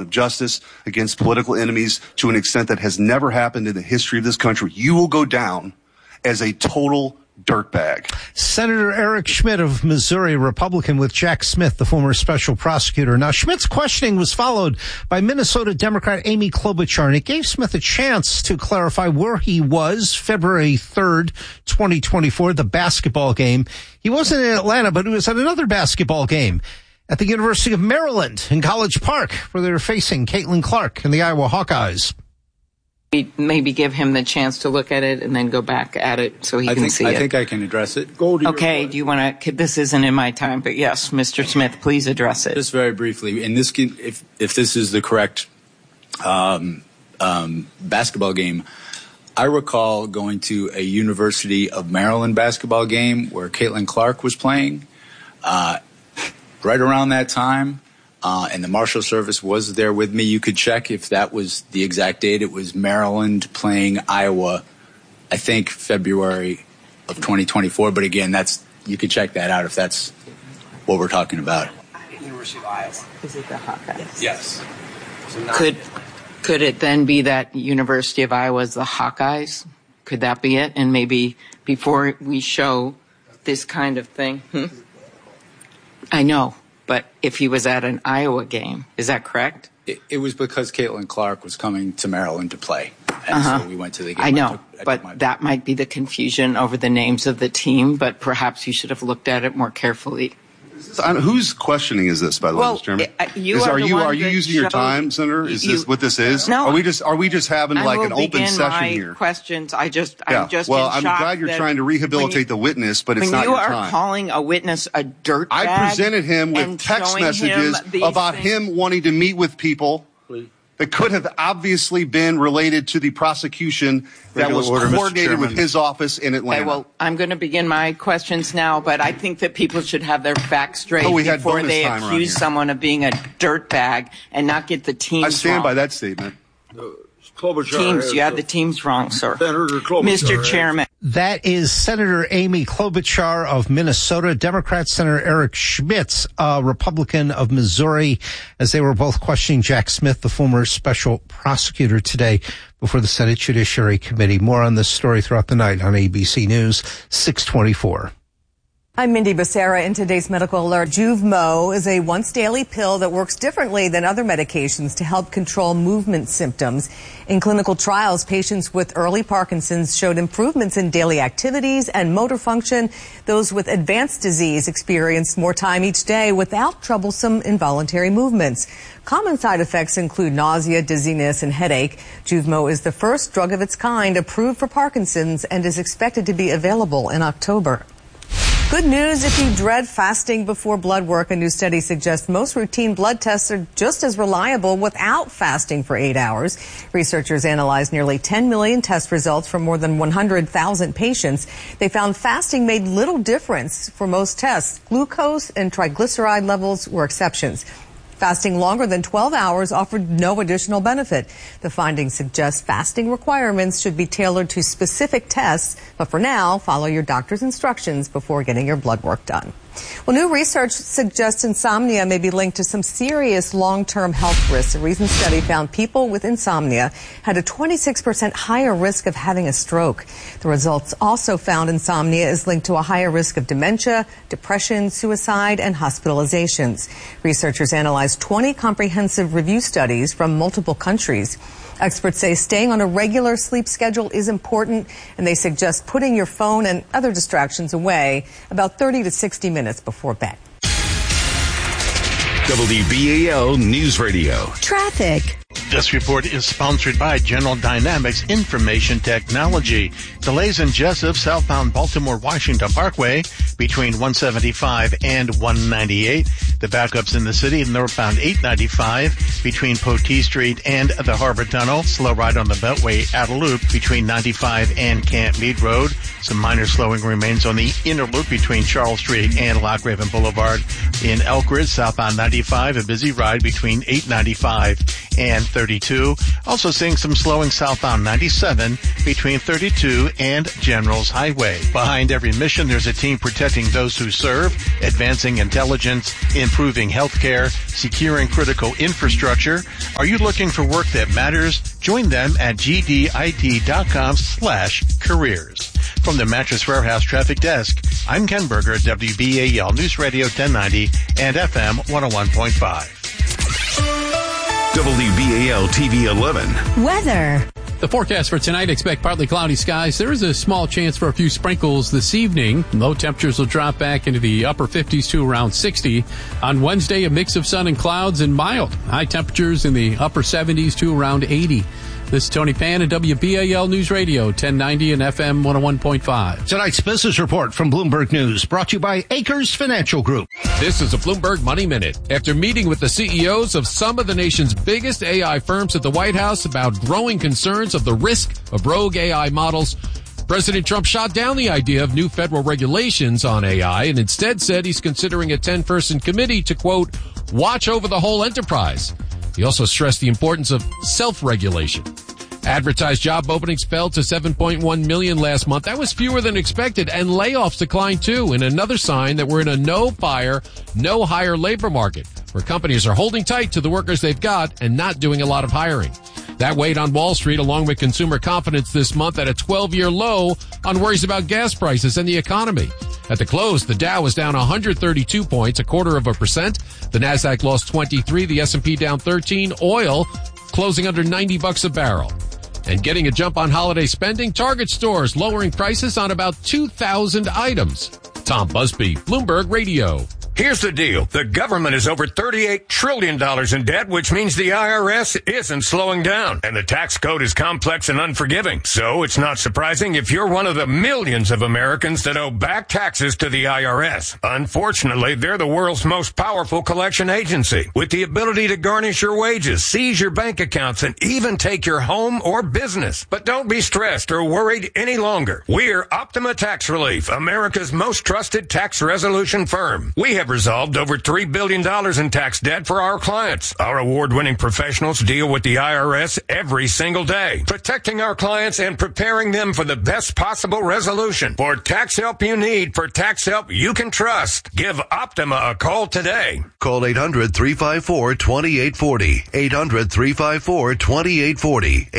of justice against political enemies to an extent that has never happened in the history of this country, you will go down as a total dirtbag. Senator Eric Schmitt of Missouri, Republican, with Jack Smith, the former special prosecutor. Now, Schmitt's questioning was followed by Minnesota Democrat Amy Klobuchar, and it gave Smith a chance to clarify where he was February 3rd, 2024, the basketball game. He wasn't in Atlanta, but he was at another basketball game at the University of Maryland in College Park, where they were facing Caitlin Clark and the Iowa Hawkeyes. Maybe give him the chance to look at it and then go back at it so he can see it. I think I can address it. Okay, do you want to, this isn't in my time, but yes, Mr. Smith, please address it. Just very briefly, in this, if this is the correct basketball game, I recall going to a University of Maryland basketball game where Caitlin Clark was playing right around that time. And the Marshal Service was there with me. You could check if that was the exact date. It was Maryland playing Iowa, I think February of 2024. But again, you could check that out if that's what we're talking about. University of Iowa. Is it the Hawkeyes? Yes. So could it then be that University of Iowa is the Hawkeyes? Could that be it? And maybe before we show this kind of thing, I know. But if he was at an Iowa game, is that correct? It was because Caitlin Clark was coming to Maryland to play. And so we went to the game. I know, but that might be the confusion over the names of the team, but perhaps you should have looked at it more carefully. Whose questioning is this, by the way, Mr. Chairman? Are you using your time, Senator? Is this what this is? No. Are we just having like an open session here? Questions. I'm just well, in shock. I'm glad you're trying to rehabilitate the witness, but it's not your time. When you are calling a witness a dirtbag, I presented him with text messages about him wanting to meet with people that could have obviously been related to the prosecution that was coordinated with his office in Atlanta. Okay, well, I'm going to begin my questions now, but I think that people should have their facts straight before they accuse someone of being a dirtbag and not get the teams wrong. I stand by that statement. Teams, you had the teams wrong, sir. Mr. Chairman. That is Senator Amy Klobuchar of Minnesota, Democrat Senator Eric Schmitt, Republican of Missouri, as they were both questioning Jack Smith, the former special prosecutor, today before the Senate Judiciary Committee. More on this story throughout the night on ABC News 624. I'm Mindy Becerra. In today's medical alert, Juvemo is a once-daily pill that works differently than other medications to help control movement symptoms. In clinical trials, patients with early Parkinson's showed improvements in daily activities and motor function. Those with advanced disease experienced more time each day without troublesome involuntary movements. Common side effects include nausea, dizziness, and headache. Juvemo is the first drug of its kind approved for Parkinson's and is expected to be available in October. Good news if you dread fasting before blood work. A new study suggests most routine blood tests are just as reliable without fasting for 8 hours. Researchers analyzed nearly 10 million test results from more than 100,000 patients. They found fasting made little difference for most tests. Glucose and triglyceride levels were exceptions. Fasting longer than 12 hours offered no additional benefit. The findings suggest fasting requirements should be tailored to specific tests, but for now, follow your doctor's instructions before getting your blood work done. Well, new research suggests insomnia may be linked to some serious long-term health risks. A recent study found people with insomnia had a 26% higher risk of having a stroke. The results also found insomnia is linked to a higher risk of dementia, depression, suicide, and hospitalizations. Researchers analyzed 20 comprehensive review studies from multiple countries. Experts say staying on a regular sleep schedule is important, and they suggest putting your phone and other distractions away about 30 to 60 minutes before bed. WBAL News Radio. Traffic. This report is sponsored by General Dynamics Information Technology. Delays in Jessup, southbound Baltimore-Washington Parkway between 175 and 198. The backups in the city, northbound 895 between Potee Street and the Harbor Tunnel. Slow ride on the Beltway outer loop between 95 and Camp Meade Road. Some minor slowing remains on the inner loop between Charles Street and Lock Raven Boulevard. In Elkridge, southbound 95, a busy ride between 895 and 32. Also seeing some slowing southbound 97 between 32 and Generals Highway. Behind every mission, there's a team protecting those who serve, advancing intelligence, improving healthcare, securing critical infrastructure. Are you looking for work that matters? Join them at gdit.com/careers. From the Mattress Warehouse Traffic Desk, I'm Ken Berger at WBAL News Radio 1090 and FM 101.5. WBAL TV 11. Weather. The forecast for tonight, expect partly cloudy skies. There is a small chance for a few sprinkles this evening. Low temperatures will drop back into the upper 50s to around 60. On Wednesday, a mix of sun and clouds and mild. High temperatures in the upper 70s to around 80. This is Tony Pan at WBAL News Radio, 1090 and FM 101.5. Tonight's business report from Bloomberg News, brought to you by Acres Financial Group. This is a Bloomberg Money Minute. After meeting with the CEOs of some of the nation's biggest AI firms at the White House about growing concerns of the risk of rogue AI models, President Trump shot down the idea of new federal regulations on AI and instead said he's considering a 10-person committee to, quote, watch over the whole enterprise. He also stressed the importance of self-regulation. Advertised job openings fell to 7.1 million last month. That was fewer than expected, and layoffs declined too, in another sign that we're in a no-fire, no-hire labor market, where companies are holding tight to the workers they've got and not doing a lot of hiring. That weighed on Wall Street, along with consumer confidence this month at a 12-year low on worries about gas prices and the economy. At the close, the Dow was down 132 points, 0.25%. The Nasdaq lost 23, the S&P down 13. Oil closing under $90 a barrel. And getting a jump on holiday spending, Target stores lowering prices on about 2,000 items. Tom Busby, Bloomberg Radio. Here's the deal. The government is over $38 trillion in debt, which means the IRS isn't slowing down. And the tax code is complex and unforgiving. So it's not surprising if you're one of the millions of Americans that owe back taxes to the IRS. Unfortunately, they're the world's most powerful collection agency, with the ability to garnish your wages, seize your bank accounts, and even take your home or business. But don't be stressed or worried any longer. We're Optima Tax Relief, America's most trusted tax resolution firm. We have resolved over $3 billion in tax debt for our clients. Our award-winning professionals deal with the IRS every single day, protecting our clients and preparing them for the best possible resolution. For tax help you need, for tax help you can trust, give Optima a call today. Call 800-354-2840. 800-354-2840.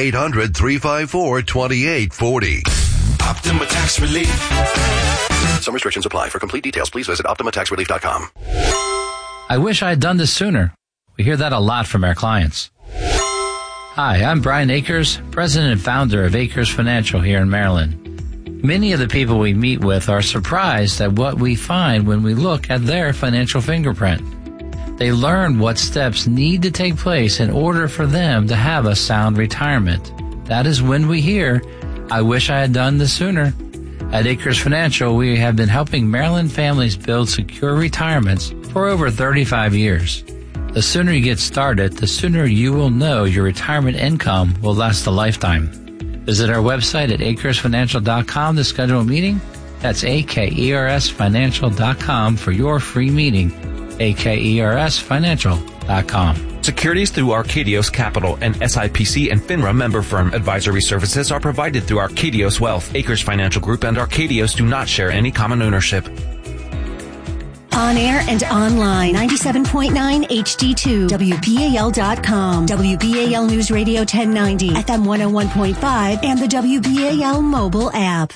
800-354-2840. Optima Tax Relief. Some restrictions apply. For complete details, please visit OptimaTaxRelief.com. I wish I had done this sooner. We hear that a lot from our clients. Hi, I'm Brian Akers, president and founder of Akers Financial here in Maryland. Many of the people we meet with are surprised at what we find when we look at their financial fingerprint. They learn what steps need to take place in order for them to have a sound retirement. That is when we hear, I wish I had done this sooner. At Acres Financial, we have been helping Maryland families build secure retirements for over 35 years. The sooner you get started, the sooner you will know your retirement income will last a lifetime. Visit our website at acresfinancial.com to schedule a meeting. That's AKERSfinancial.com for your free meeting. AKERSfinancial.com. Securities through Arcadios Capital, an SIPC and FINRA member firm. Advisory services are provided through Arcadios Wealth. Acres Financial Group and Arcadios do not share any common ownership. On air and online, 97.9 HD2, WBAL.com, WBAL News Radio 1090, FM 101.5, and the WBAL mobile app.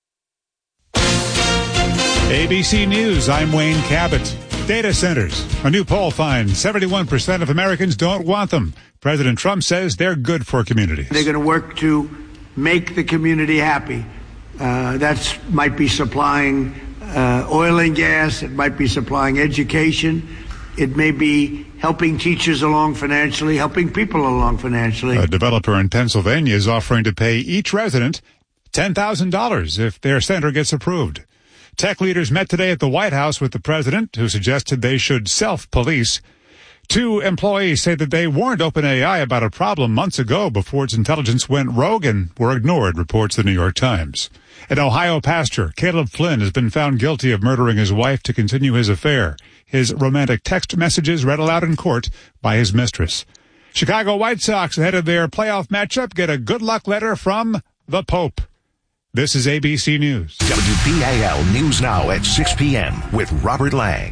ABC News, I'm Wayne Cabot. Data centers. A new poll finds 71% of Americans don't want them. President Trump says they're good for communities. They're going to work to make the community happy. That might be supplying oil and gas. It might be supplying education. It may be helping teachers along financially, helping people along financially. A developer in Pennsylvania is offering to pay each resident $10,000 if their center gets approved. Tech leaders met today at the White House with the president, who suggested they should self-police. 2 employees say that they warned OpenAI about a problem months ago before its intelligence went rogue and were ignored, reports the New York Times. An Ohio pastor, Caleb Flynn, has been found guilty of murdering his wife to continue his affair. His romantic text messages read aloud in court by his mistress. Chicago White Sox, ahead of their playoff matchup, get a good luck letter from the Pope. This is ABC News. WBAL News Now at 6 p.m. with Robert Lang.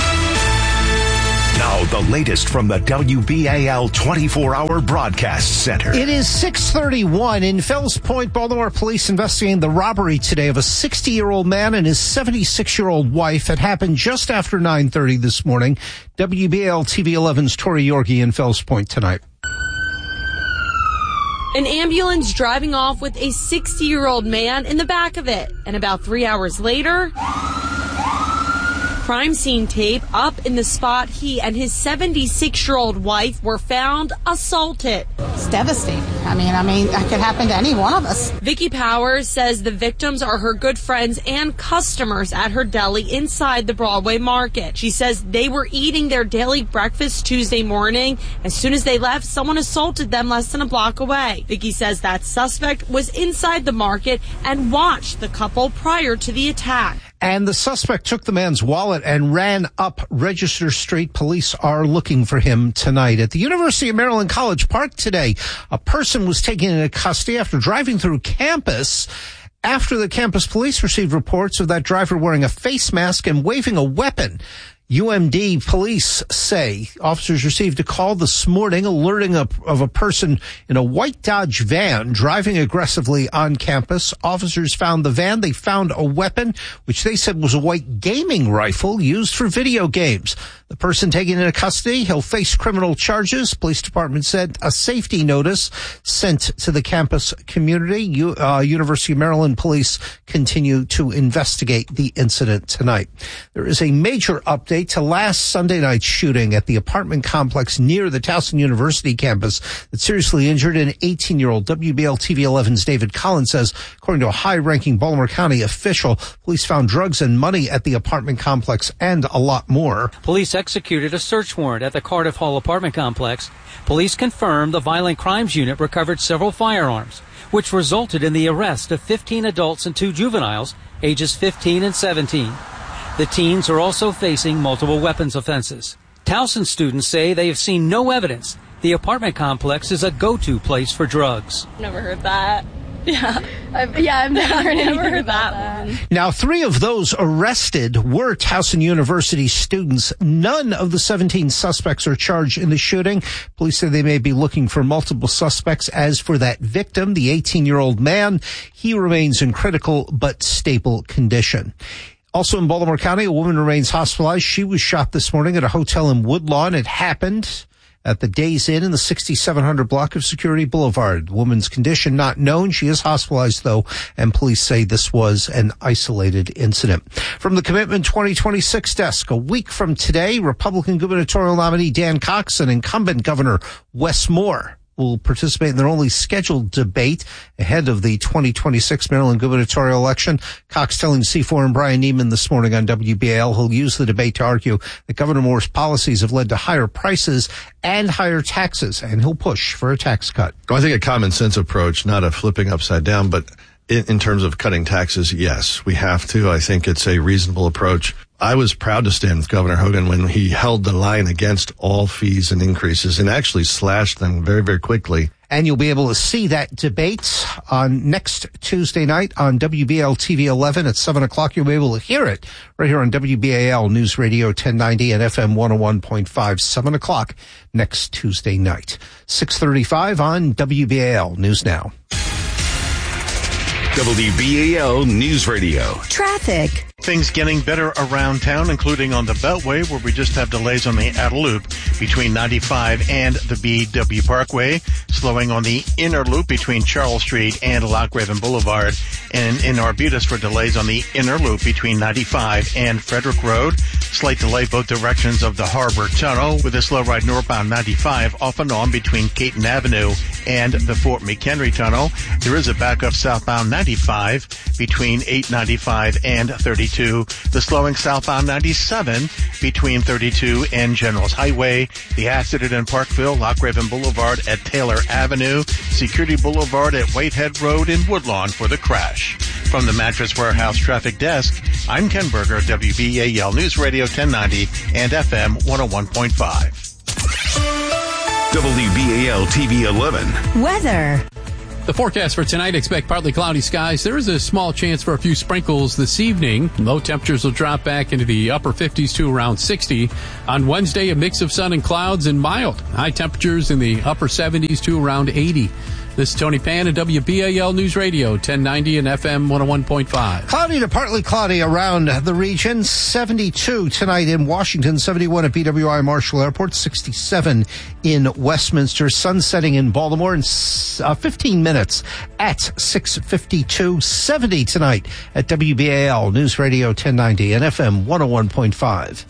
Now, the latest from the WBAL 24-hour broadcast center. It is 6:31 in Fells Point. Baltimore police investigating the robbery today of a 60-year-old man and his 76-year-old wife. It happened just after 9:30 this morning. WBAL TV 11's Tori Yorgi in Fells Point tonight. An ambulance driving off with a 60-year-old man in the back of it. And about 3 hours later, crime scene tape up in the spot he and his 76-year-old wife were found assaulted. It's devastating. I mean, that could happen to any one of us. Vicky Powers says the victims are her good friends and customers at her deli inside the Broadway Market. She says they were eating their daily breakfast Tuesday morning. As soon as they left, someone assaulted them less than a block away. Vicky says that suspect was inside the market and watched the couple prior to the attack. And the suspect took the man's wallet and ran up Register Street. Police are looking for him tonight. At the University of Maryland College Park today, a person was taken into custody after driving through campus. After the campus police received reports of that driver wearing a face mask and waving a weapon. UMD police say officers received a call this morning alerting of a person in a white Dodge van driving aggressively on campus. Officers found the van. They found a weapon, which they said was a white gaming rifle used for video games. The person taken into custody, he'll face criminal charges. Police department said a safety notice sent to the campus community. University of Maryland police continue to investigate the incident tonight. There is a major update to last Sunday night's shooting at the apartment complex near the Towson University campus that seriously injured an 18-year-old. WBAL TV 11's David Collins says, according to a high-ranking Baltimore County official, police found drugs and money at the apartment complex and a lot more. Police executed a search warrant at the Cardiff Hall apartment complex. Police confirmed the Violent Crimes Unit recovered several firearms, which resulted in the arrest of 15 adults and 2 juveniles, ages 15 and 17. The teens are also facing multiple weapons offenses. Towson students say they have seen no evidence the apartment complex is a go-to place for drugs. Never heard that. I've never heard that one. Now, 3 of those arrested were Towson University students. None of the 17 suspects are charged in the shooting. Police say they may be looking for multiple suspects. As for that victim, the 18-year-old man, he remains in critical but stable condition. Also in Baltimore County, a woman remains hospitalized. She was shot this morning at a hotel in Woodlawn. It happened at the Days Inn in the 6700 block of Security Boulevard. The woman's condition not known. She is hospitalized, though, and police say this was an isolated incident. From the Commitment 2026 desk, a week from today, Republican gubernatorial nominee Dan Cox and incumbent Governor Wes Moore will participate in their only scheduled debate ahead of the 2026 Maryland gubernatorial election. Cox telling C4 and Brian Neiman this morning on WBAL he'll use the debate to argue that Governor Moore's policies have led to higher prices and higher taxes, and he'll push for a tax cut. Well, I think a common sense approach, not a flipping upside down, but in terms of cutting taxes, yes, we have to. I think it's a reasonable approach. I was proud to stand with Governor Hogan when he held the line against all fees and increases and actually slashed them very, very quickly. And you'll be able to see that debate on next Tuesday night on WBAL TV 11 at 7 o'clock. You'll be able to hear it right here on WBAL News Radio 1090 and FM 101.5, 7 o'clock next Tuesday night. 6:35 on WBAL News Now. WBAL News Radio. Traffic. Things getting better around town, including on the Beltway, where we just have delays on the outer loop between 95 and the BW Parkway, slowing on the inner loop between Charles Street and Loch Raven Boulevard, and in Arbutus for delays on the inner loop between 95 and Frederick Road. Slight delay both directions of the Harbor Tunnel, with a slow ride northbound 95 off and on between Caton Avenue and the Fort McHenry Tunnel. There is a backup southbound 95 between 895 and 32. The slowing southbound 97 between 32 and Generals Highway. The accident in Parkville, Loch Raven Boulevard at Taylor Avenue. Security Boulevard at Whitehead Road in Woodlawn for the crash. From the Mattress Warehouse Traffic Desk, I'm Ken Berger, WBAL News Radio 1090 and FM 101.5. WBAL TV 11. Weather. The forecast for tonight, expect partly cloudy skies. There is a small chance for a few sprinkles this evening. Low temperatures will drop back into the upper 50s to around 60. On Wednesday, a mix of sun and clouds and mild. High temperatures in the upper 70s to around 80. This is Tony Pan at WBAL News Radio, 1090 and FM 101.5. Cloudy to partly cloudy around the region. 72 tonight in Washington, 71 at BWI Marshall Airport, 67 in Westminster. Sun setting in Baltimore in 15 minutes at 6:52. 70 tonight at WBAL News Radio 1090 and FM 101.5.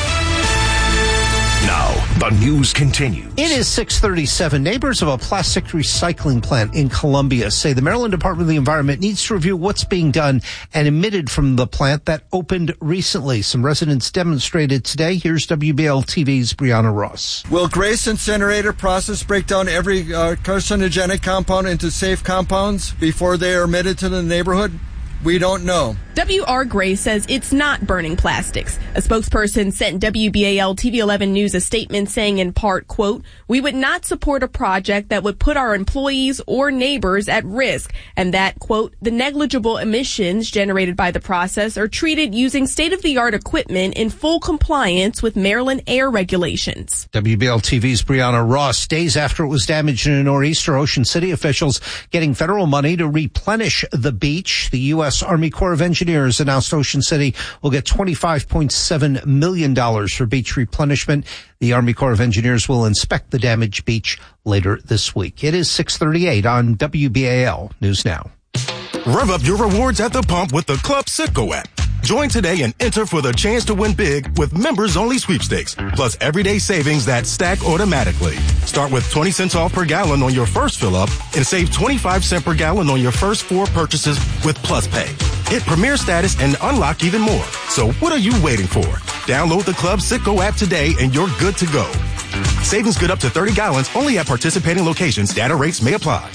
Now, the news continues. It is 6:37. Neighbors of a plastic recycling plant in Columbia say the Maryland Department of the Environment needs to review what's being done and emitted from the plant that opened recently. Some residents demonstrated today. Here's WBAL TV's Brianna Ross. Will Grace Incinerator process break down every carcinogenic compound into safe compounds before they are emitted to the neighborhood? We don't know. W.R. Gray says it's not burning plastics. A spokesperson sent WBAL TV 11 News a statement saying in part, quote, "We would not support a project that would put our employees or neighbors at risk," and that, quote, "the negligible emissions generated by the process are treated using state-of-the-art equipment in full compliance with Maryland air regulations." WBAL TV's Brianna Ross. Days after it was damaged in a nor'easter, Ocean City officials getting federal money to replenish the beach. The U.S. Army Corps of Engineers announced Ocean City will get $25.7 million for beach replenishment. The Army Corps of Engineers will inspect the damaged beach later this week. It is 6:38 on WBAL News Now. Rev up your rewards at the pump with the Club Citgo app. Join today and enter for the chance to win big with members-only sweepstakes, plus everyday savings that stack automatically. Start with 20 cents off per gallon on your first fill-up and save 25 cents per gallon on your first 4 purchases with Plus Pay. Hit Premier status and unlock even more. So what are you waiting for? Download the Club Citgo app today and you're good to go. Savings good up to 30 gallons only at participating locations. Data rates may apply.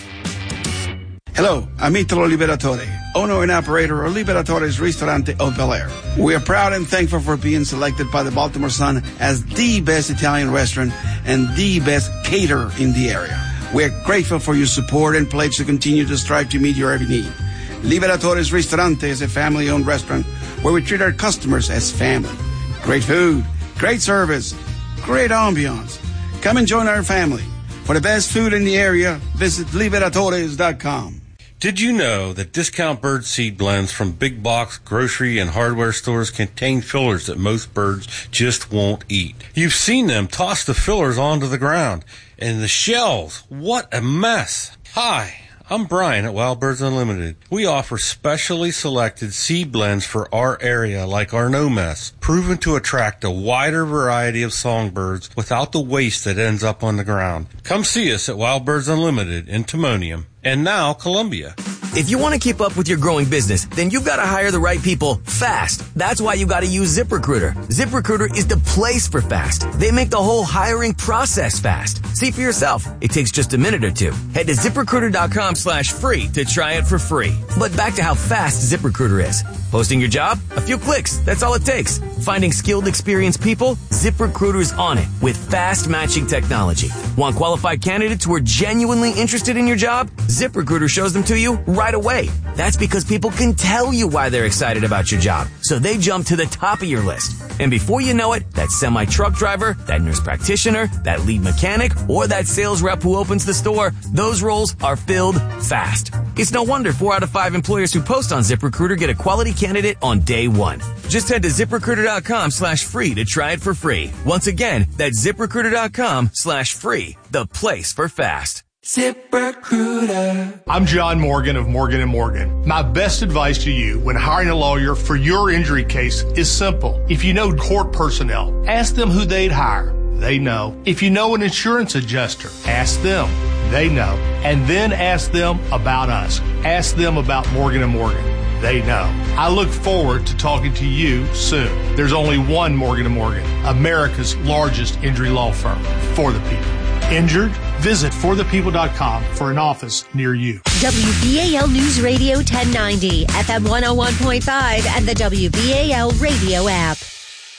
Hello, I'm Italo Liberatore, owner and operator of Liberatore's Ristorante of Bel Air. We are proud and thankful for being selected by the Baltimore Sun as the best Italian restaurant and the best caterer in the area. We're grateful for your support and pledge to continue to strive to meet your every need. Liberatore's Ristorante is a family-owned restaurant where we treat our customers as family. Great food, great service, great ambiance. Come and join our family. For the best food in the area, visit Liberatores.com. Did you know that discount bird seed blends from big box grocery and hardware stores contain fillers that most birds just won't eat? You've seen them toss the fillers onto the ground. And the shells, what a mess. Hi, I'm Brian at Wild Birds Unlimited. We offer specially selected seed blends for our area like our No Mess, proven to attract a wider variety of songbirds without the waste that ends up on the ground. Come see us at Wild Birds Unlimited in Timonium. And now, Columbia. If you want to keep up with your growing business, then you've got to hire the right people fast. That's why you got to use ZipRecruiter. ZipRecruiter is the place for fast. They make the whole hiring process fast. See for yourself. It takes just a minute or two. Head to ZipRecruiter.com/free to try it for free. But back to how fast ZipRecruiter is. Posting your job? A few clicks. That's all it takes. Finding skilled, experienced people? ZipRecruiter's on it with fast matching technology. Want qualified candidates who are genuinely interested in your job? ZipRecruiter shows them to you right away. That's because people can tell you why they're excited about your job. So they jump to the top of your list. And before you know it, that semi-truck driver, that nurse practitioner, that lead mechanic, or that sales rep who opens the store, those roles are filled fast. It's no wonder 4 out of 5 employers who post on ZipRecruiter get a quality candidate on day one. Just head to ZipRecruiter.com/free to try it for free. Once again, that's ZipRecruiter.com/free, the place for fast. ZipRecruiter. I'm John Morgan of Morgan & Morgan. My best advice to you when hiring a lawyer for your injury case is simple. If you know court personnel, ask them who they'd hire. They know. If you know an insurance adjuster, ask them. They know. And then ask them about us. Ask them about Morgan & Morgan. They know. I look forward to talking to you soon. There's only one Morgan & Morgan, America's largest injury law firm, for the people. Injured? Visit forthepeople.com for an office near you. WBAL News Radio 1090, FM 101.5, and the WBAL radio app.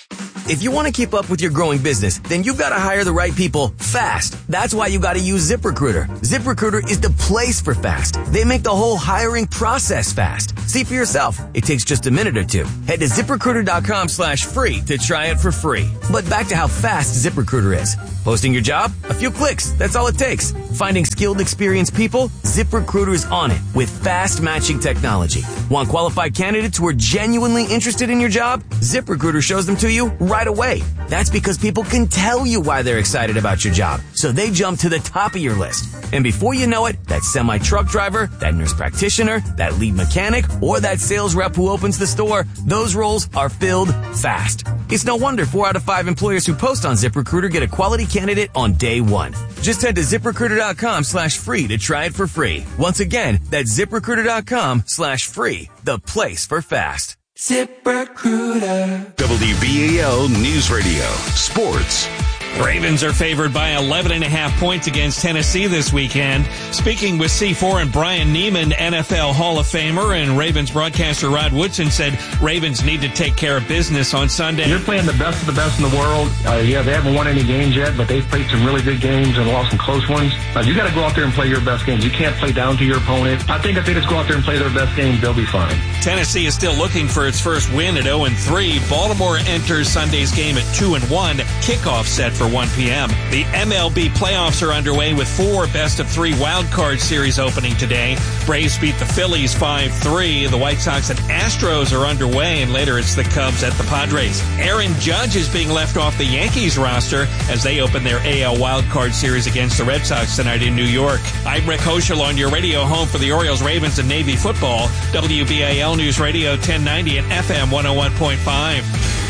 If you want to keep up with your growing business, then you've got to hire the right people fast. That's why you got to use ZipRecruiter. ZipRecruiter is the place for fast. They make the whole hiring process fast. See for yourself. It takes just a minute or two. Head to ZipRecruiter.com/free to try it for free. But back to how fast ZipRecruiter is. Posting your job? A few clicks. That's all it takes. Finding skilled, experienced people? ZipRecruiter's on it with fast matching technology. Want qualified candidates who are genuinely interested in your job? ZipRecruiter shows them to you right away. That's because people can tell you why they're excited about your job, so they jump to the top of your list. And before you know it, that semi-truck driver, that nurse practitioner, that lead mechanic, or that sales rep who opens the store, those roles are filled fast. It's no wonder 4 out of 5 employers who post on ZipRecruiter get a quality candidate on day one. Just head to ZipRecruiter.com/free to try it for free. Once again, that's ZipRecruiter.com/free, the place for fast. ZipRecruiter. WBAL News Radio. Sports. Ravens are favored by 11.5 points against Tennessee this weekend. Speaking with C4 and Brian Neiman, NFL Hall of Famer, and Ravens broadcaster Rod Woodson said Ravens need to take care of business on Sunday. You're playing the best of the best in the world. They haven't won any games yet, but they've played some really good games and lost some close ones. You got to go out there and play your best games. You can't play down to your opponent. I think if they just go out there and play their best game, they'll be fine. Tennessee is still looking for its first win at 0-3. Baltimore enters Sunday's game at 2-1. Kickoff set for 1 p.m. The MLB playoffs are underway with 4 best-of-3 wildcard series opening today. Braves beat the Phillies 5-3. The White Sox and Astros are underway, and later it's the Cubs at the Padres. Aaron Judge is being left off the Yankees roster as they open their AL wildcard series against the Red Sox tonight in New York. I'm Rick Hoschel on your radio home for the Orioles, Ravens, and Navy football. WBAL News Radio 1090 and FM 101.5.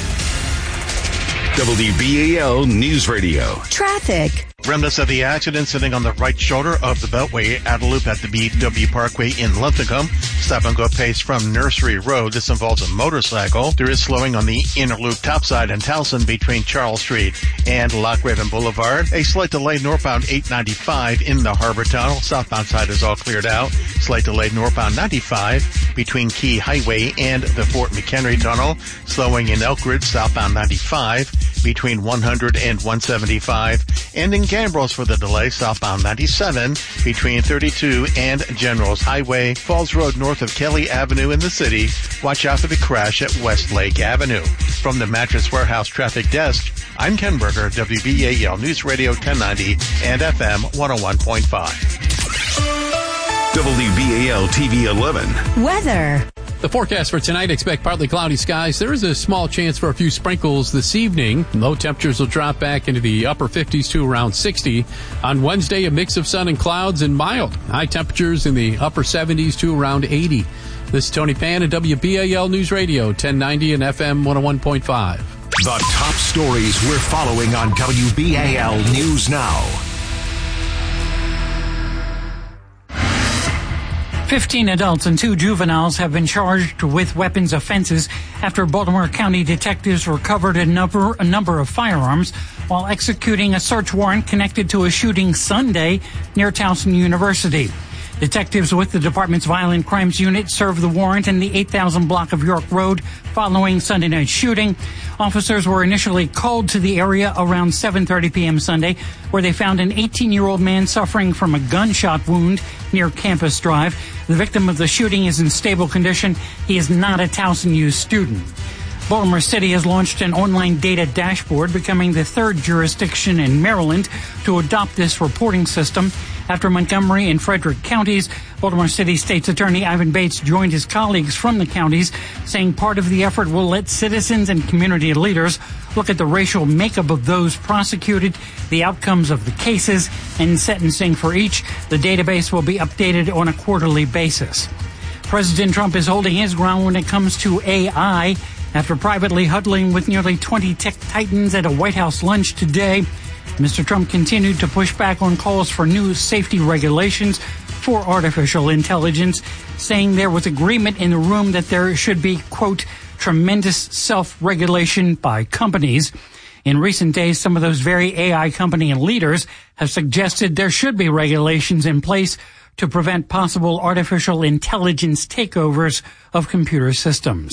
WBAL News Radio. Traffic. Remnants of the accident sitting on the right shoulder of the Beltway at a loop at the BW Parkway in Linthicum. Stop and go pace from Nursery Road. This involves a motorcycle. There is slowing on the inner loop topside in Towson between Charles Street and Loch Raven Boulevard. A slight delay northbound 895 in the Harbor Tunnel. Southbound side is all cleared out. Slight delay northbound 95 between Key Highway and the Fort McHenry Tunnel. Slowing in Elkridge southbound 95 between 100 and 175. And in Gambros for the delay, southbound 97 between 32 and Generals Highway. Falls Road north of Kelly Avenue in the city. Watch out for the crash at Westlake Avenue. From the Mattress Warehouse Traffic Desk, I'm Ken Berger, WBAL News Radio 1090 and FM 101.5. WBAL TV 11. Weather. The forecast for tonight, expect partly cloudy skies. There is a small chance for a few sprinkles this evening. Low temperatures will drop back into the upper 50s to around 60. On Wednesday, a mix of sun and clouds and mild. High temperatures in the upper 70s to around 80. This is Tony Pan at WBAL News Radio 1090 and FM 101.5. The top stories we're following on WBAL News Now. 15 adults and 2 juveniles have been charged with weapons offenses after Baltimore County detectives recovered a number of firearms while executing a search warrant connected to a shooting Sunday near Towson University. Detectives with the department's Violent Crimes Unit served the warrant in the 8000 block of York Road following Sunday night's shooting. Officers were initially called to the area around 7:30 p.m. Sunday, where they found an 18-year-old man suffering from a gunshot wound near Campus Drive. The victim of the shooting is in stable condition. He is not a Towson U student. Baltimore City has launched an online data dashboard, becoming the 3rd jurisdiction in Maryland to adopt this reporting system. After Montgomery and Frederick counties, Baltimore City State's Attorney Ivan Bates joined his colleagues from the counties, saying part of the effort will let citizens and community leaders look at the racial makeup of those prosecuted, the outcomes of the cases, and sentencing for each. The database will be updated on a quarterly basis. President Trump is holding his ground when it comes to AI. After privately huddling with nearly 20 tech titans at a White House lunch today, Mr. Trump continued to push back on calls for new safety regulations for artificial intelligence, saying there was agreement in the room that there should be, quote, tremendous self-regulation by companies. In recent days, some of those very AI company leaders have suggested there should be regulations in place to prevent possible artificial intelligence takeovers of computer systems.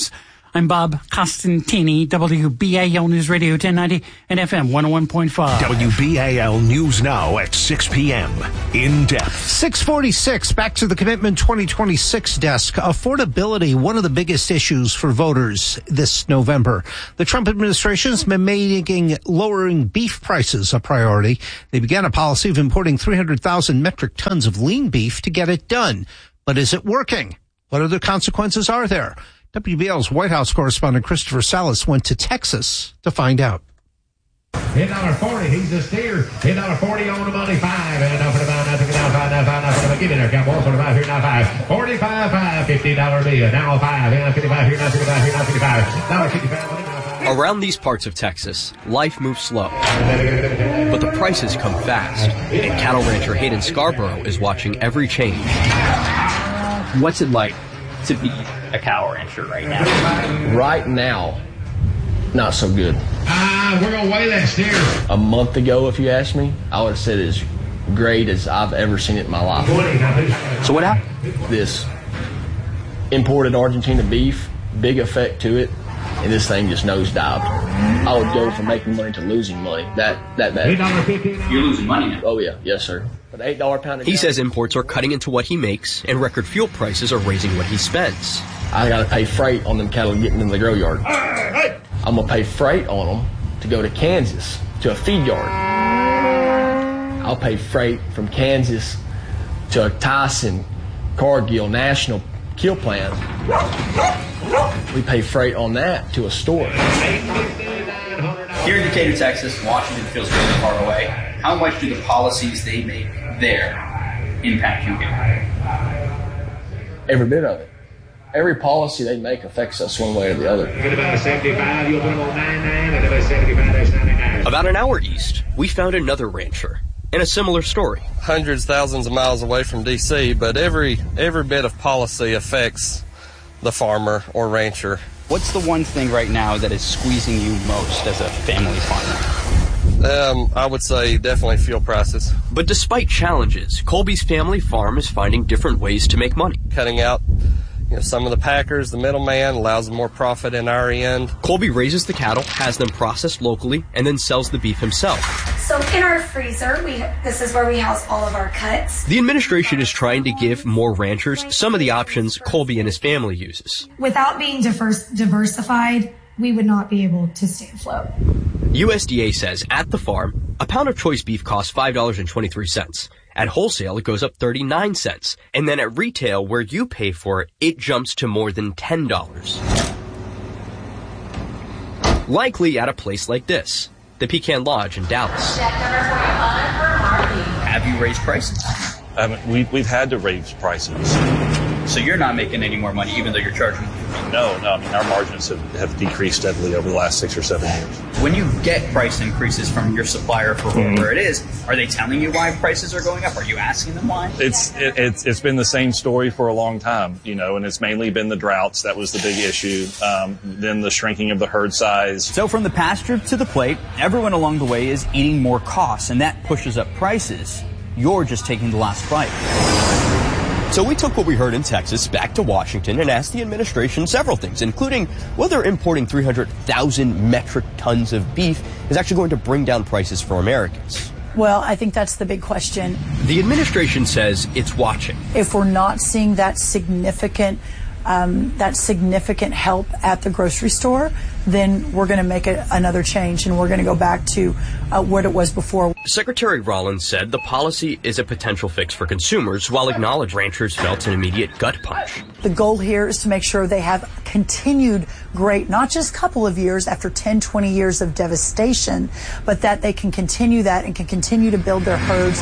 I'm Bob Costantini, WBAL News Radio 1090 and FM 101.5. WBAL News Now at 6 p.m. In depth. 646, back to the Commitment 2026 desk. Affordability, one of the biggest issues for voters this November. The Trump administration has been making lowering beef prices a priority. They began a policy of importing 300,000 metric tons of lean beef to get it done. But is it working? What other consequences are there? WBL's White House correspondent Christopher Salas went to Texas to find out. $10.40, he's a steer. $10.40 on the money, 5. And now for the bound, now took it down, 5, now 5, now for the give it there, Cowboys, 45 here, now 5. 45, 5, $50 bill, now 5, and now 55 here, now 55 here, now 55. Now 55. Around these parts of Texas, life moves slow, but the prices come fast, and cattle rancher Hayden Scarborough is watching every change. What's it like to be a cow rancher right now? Right now, not so good. We're going to weigh that steer. A month ago, if you asked me, I would have said as great as I've ever seen it in my life. So what happened? This imported Argentina beef, big effect to it, and this thing just nosedived. I would go from making money to losing money. That bad. You're losing money now? Oh, yeah. Yes, sir. But $8 pound. He says imports are cutting into what he makes, and record fuel prices are raising what he spends. I got to pay freight on them cattle getting in the grow yard. I'm going to pay freight on them to go to Kansas, to a feed yard. I'll pay freight from Kansas to a Tyson, Cargill, National kill plant. We pay freight on that to a store. Here in Decatur, Texas, Washington feels really far away. How much do the policies they make there impact you here? Every bit of it. Every policy they make affects us one way or the other. About an hour east, we found another rancher and a similar story. Hundreds, thousands of miles away from D.C., but every bit of policy affects the farmer or rancher. What's the one thing right now that is squeezing you most as a family farmer? I would say definitely fuel prices. But despite challenges, Colby's family farm is finding different ways to make money. Cutting out some of the packers, the middleman, allows them more profit in our end. Colby raises the cattle, has them processed locally, and then sells the beef himself. So in our freezer, this is where we house all of our cuts. The administration is trying to give more ranchers some of the options Colby and his family uses. Without being diversified, we would not be able to stay afloat. USDA says at the farm, a pound of choice beef costs $5.23. At wholesale, it goes up 39 cents. And then at retail, where you pay for it, it jumps to more than $10. Likely at a place like this, the Pecan Lodge in Dallas. Have you raised prices? We've had to raise prices. So you're not making any more money, even though you're charging? No. I mean, our margins have decreased steadily over the last 6 or 7 years. When you get price increases from your supplier for whoever it is, are they telling you why prices are going up? Are you asking them why? It's been the same story for a long time, and it's mainly been the droughts. That was the big issue. Then the shrinking of the herd size. So from the pasture to the plate, everyone along the way is eating more costs, and that pushes up prices. You're just taking the last bite. So we took what we heard in Texas back to Washington and asked the administration several things, including whether importing 300,000 metric tons of beef is actually going to bring down prices for Americans. Well, I think that's the big question. The administration says it's watching. If we're not seeing that significant help at the grocery store, then we're going to make another change, and we're going to go back to what it was before. Secretary Rollins said the policy is a potential fix for consumers, while acknowledging ranchers felt an immediate gut punch. The goal here is to make sure they have continued great, not just a couple of years after 10, 20 years of devastation, but that they can continue that and can continue to build their herds.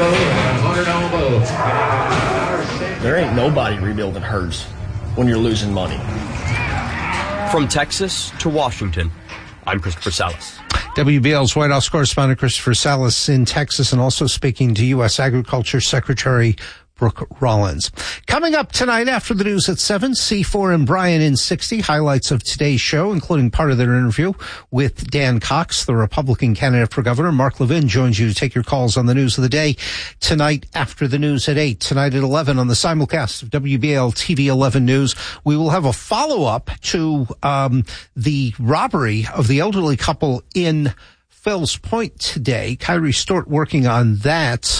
There ain't nobody rebuilding herds when you're losing money. From Texas to Washington, I'm Christopher Salas. WBL's White House correspondent Christopher Salas in Texas, and also speaking to U.S. Agriculture Secretary Brooke Rollins. Coming up tonight after the news at 7, C4 and Brian in 60. Highlights of today's show, including part of their interview with Dan Cox, the Republican candidate for governor. Mark Levin joins you to take your calls on the news of the day tonight after the news at 8. Tonight at 11 on the simulcast of WBAL TV 11 News, we will have a follow-up to the robbery of the elderly couple in Fells Point today. Kyrie Stort working on that.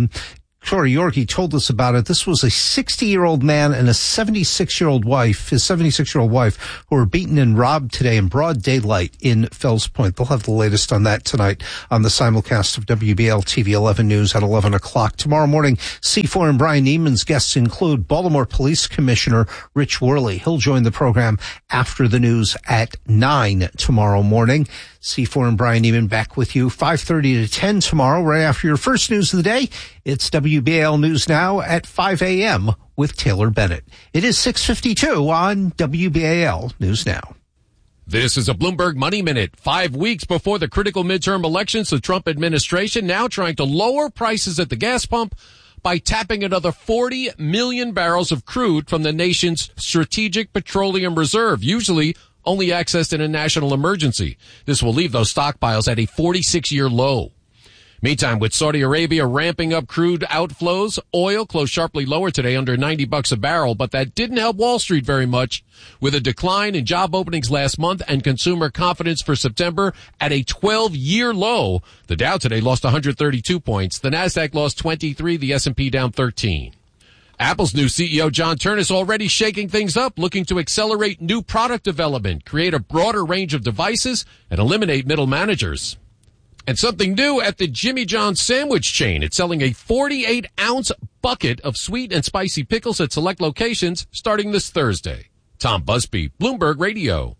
Tori Yorkie told us about it. This was a 60-year-old man and a 76-year-old wife, his 76-year-old wife, who were beaten and robbed today in broad daylight in Fells Point. They'll have the latest on that tonight on the simulcast of WBAL TV 11 News at 11 o'clock. Tomorrow morning, C4 and Brian Neiman's guests include Baltimore Police Commissioner Rich Worley. He'll join the program after the news at 9 tomorrow morning. C4 and Brian Neiman back with you 5:30 to 10 tomorrow, right after your first news of the day. It's WBAL News Now at 5 a.m. with Taylor Bennett. It is 6:52 on WBAL News Now. This is a Bloomberg Money Minute. 5 weeks before the critical midterm elections, the Trump administration now trying to lower prices at the gas pump by tapping another 40 million barrels of crude from the nation's strategic petroleum reserve, usually only accessed in a national emergency. This will leave those stockpiles at a 46-year low. Meantime, with Saudi Arabia ramping up crude outflows, oil closed sharply lower today under $90 a barrel, but that didn't help Wall Street very much. With a decline in job openings last month and consumer confidence for September at a 12-year low, the Dow today lost 132 points. The Nasdaq lost 23, the S&P down 13. Apple's new CEO, John Ternus, already shaking things up, looking to accelerate new product development, create a broader range of devices, and eliminate middle managers. And something new at the Jimmy John's sandwich chain. It's selling a 48-ounce bucket of sweet and spicy pickles at select locations starting this Thursday. Tom Busby, Bloomberg Radio.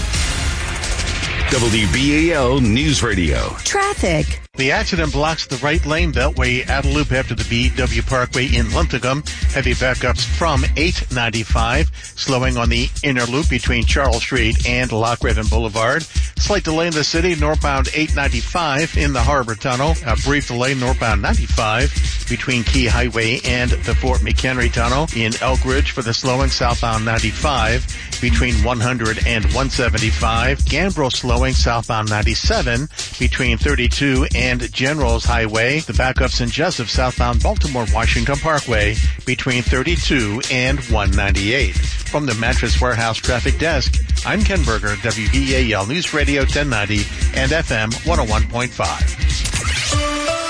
WBAL News Radio. Traffic. The accident blocks the right lane beltway out of loop after the BW Parkway in Linthicum. Heavy backups from 895, slowing on the inner loop between Charles Street and Loch Raven Boulevard. Slight delay in the city, northbound 895 in the Harbor Tunnel. A brief delay northbound 95 between Key Highway and the Fort McHenry Tunnel. In Elk Ridge for the slowing, southbound 95 between 100 and 175. Gambro slowing southbound 97 between 32 and Generals Highway. The backups in Jessup southbound Baltimore Washington Parkway between 32 and 198. From the Mattress Warehouse Traffic Desk, I'm Ken Berger, WBAL News Radio 1090 and FM 101.5.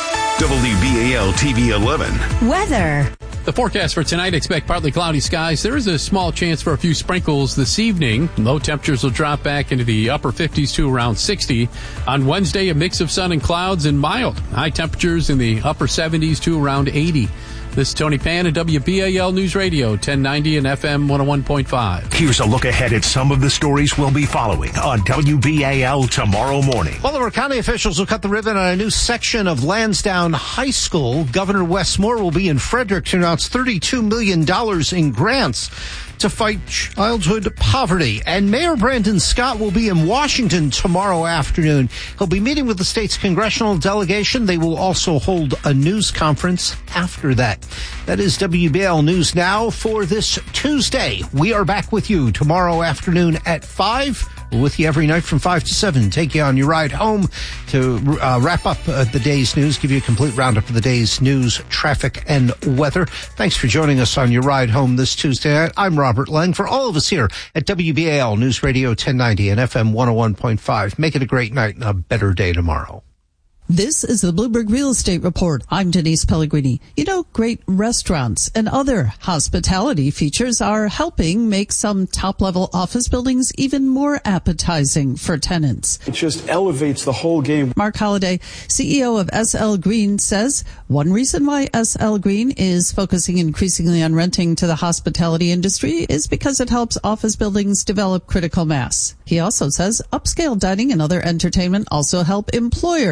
WBAL TV 11. Weather. The forecast for tonight, expect partly cloudy skies. There is a small chance for a few sprinkles this evening. Low temperatures will drop back into the upper 50s to around 60. On Wednesday, a mix of sun and clouds and mild. High temperatures in the upper 70s to around 80. This is Tony Pan at WBAL News Radio, 1090 and FM 101.5. Here's a look ahead at some of the stories we'll be following on WBAL tomorrow morning. Baltimore County officials will cut the ribbon on a new section of Lansdowne High School. Governor Wes Moore will be in Frederick to announce $32 million in grants to fight childhood poverty. And Mayor Brandon Scott will be in Washington tomorrow afternoon. He'll be meeting with the state's congressional delegation. They will also hold a news conference after that. That is WBAL News Now for this Tuesday. We are back with you tomorrow afternoon at 5. We're with you every night from 5 to 7. Take you on your ride home to wrap up the day's news, give you a complete roundup of the day's news, traffic, and weather. Thanks for joining us on your ride home this Tuesday night. I'm Robert Lang. For all of us here at WBAL News Radio 1090 and FM 101.5, make it a great night and a better day tomorrow. This is the Bloomberg Real Estate Report. I'm Denise Pellegrini. You know, great restaurants and other hospitality features are helping make some top-level office buildings even more appetizing for tenants. It just elevates the whole game. Mark Holliday, CEO of SL Green, says one reason why SL Green is focusing increasingly on renting to the hospitality industry is because it helps office buildings develop critical mass. He also says upscale dining and other entertainment also help employers.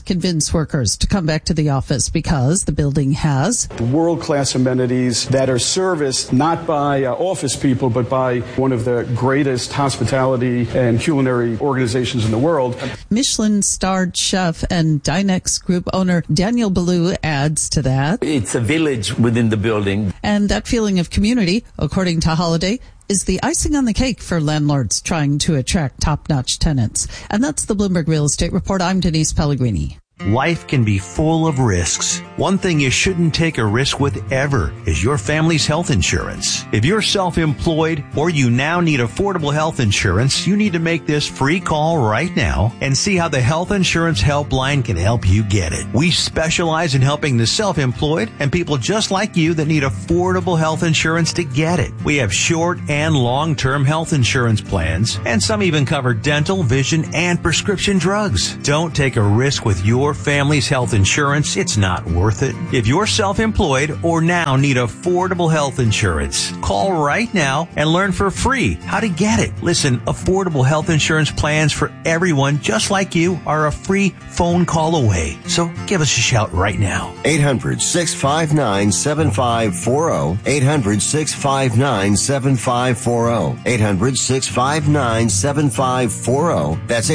convince workers to come back to the office because the building has world-class amenities that are serviced not by office people, but by one of the greatest hospitality and culinary organizations in the world. Michelin-starred chef and Dynex Group owner Daniel Ballou adds to that. It's a village within the building. And that feeling of community, according to Holiday, is the icing on the cake for landlords trying to attract top-notch tenants. And that's the Bloomberg Real Estate Report. I'm Denise Pellegrini. Life can be full of risks. One thing you shouldn't take a risk with ever is your family's health insurance. If you're self-employed or you now need affordable health insurance, you need to make this free call right now and see how the Health Insurance Helpline can help you get it. We specialize in helping the self-employed and people just like you that need affordable health insurance to get it. We have short and long-term health insurance plans, and some even cover dental, vision, and prescription drugs. Don't take a risk with your family's health insurance. It's not worth it. If you're self-employed or now need affordable health insurance, call right now and learn for free how to get it. Listen, affordable health insurance plans for everyone just like you are a free phone call away. So give us a shout right now. 800-659-7540. 800-659-7540. 800-659-7540. That's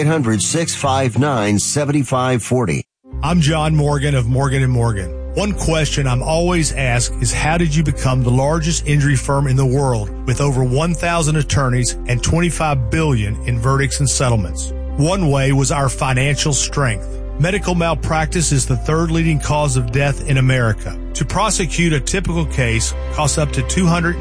800-659-7540. I'm John Morgan of Morgan & Morgan. One question I'm always asked is, how did you become the largest injury firm in the world with over 1,000 attorneys and $25 billion in verdicts and settlements? One way was our financial strength. Medical malpractice is the third leading cause of death in America. To prosecute a typical case costs up to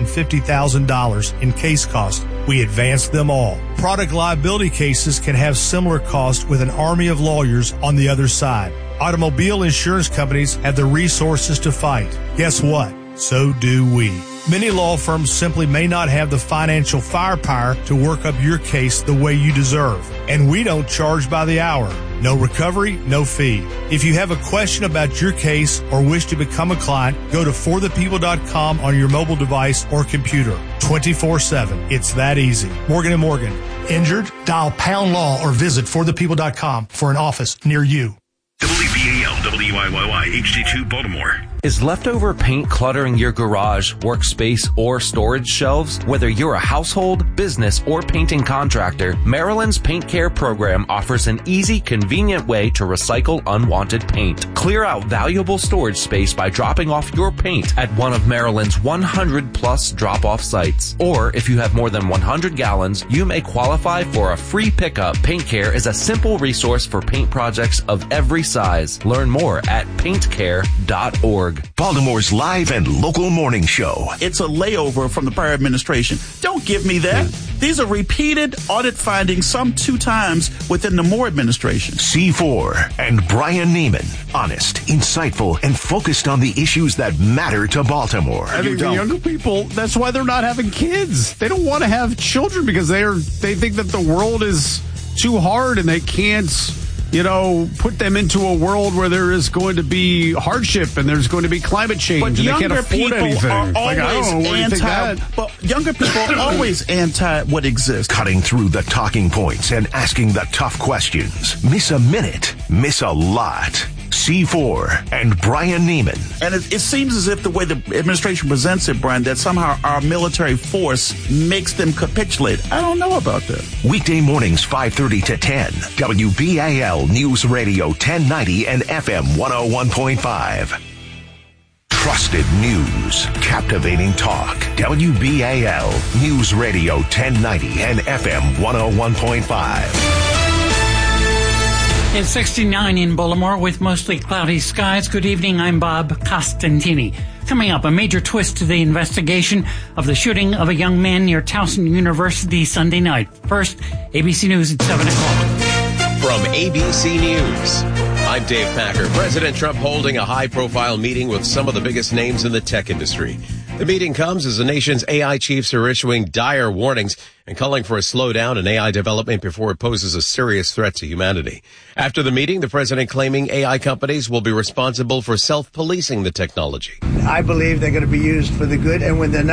$250,000 in case costs. We advance them all. Product liability cases can have similar costs with an army of lawyers on the other side. Automobile insurance companies have the resources to fight. Guess what? So do we. Many law firms simply may not have the financial firepower to work up your case the way you deserve. And we don't charge by the hour. No recovery, no fee. If you have a question about your case or wish to become a client, go to forthepeople.com on your mobile device or computer. 24/7. It's that easy. Morgan & Morgan. Injured? Dial pound law or visit forthepeople.com for an office near you. WBAL, WIYY, HD2 Baltimore. Is leftover paint cluttering your garage, workspace, or storage shelves? Whether you're a household, business, or painting contractor, Maryland's Paint Care program offers an easy, convenient way to recycle unwanted paint. Clear out valuable storage space by dropping off your paint at one of Maryland's 100-plus drop-off sites. Or if you have more than 100 gallons, you may qualify for a free pickup. Paint Care is a simple resource for paint projects of every size. Learn more at paintcare.org. Baltimore's live and local morning show. It's a layover from the prior administration. Don't give me that. These are repeated audit findings, some 2 times within the Moore administration. C4 and Brian Neiman. Honest, insightful, and focused on the issues that matter to Baltimore. I think the younger people, that's why they're not having kids. They don't want to have children because they think that the world is too hard and they can't, put them into a world where there is going to be hardship and there's going to be climate change, and they can't afford anything. Are but younger people are always anti what exists. Cutting through the talking points and asking the tough questions. Miss a minute, miss a lot. C4 and Brian Neiman. And it seems as if the way the administration presents it, Brian, that somehow our military force makes them capitulate. I don't know about that. Weekday mornings 5:30 to 10. WBAL News Radio 1090 and FM 101.5. Trusted news, captivating talk. WBAL News Radio 1090 and FM 101.5. It's 69 in Baltimore with mostly cloudy skies. Good evening, I'm Bob Costantini. Coming up, a major twist to the investigation of the shooting of a young man near Towson University Sunday night. First, ABC News at 7 o'clock. From ABC News, I'm Dave Packer. President Trump holding a high-profile meeting with some of the biggest names in the tech industry. The meeting comes as the nation's AI chiefs are issuing dire warnings and calling for a slowdown in AI development before it poses a serious threat to humanity. After the meeting, the president claiming AI companies will be responsible for self-policing the technology. I believe they're going to be used for the good, and when they're not,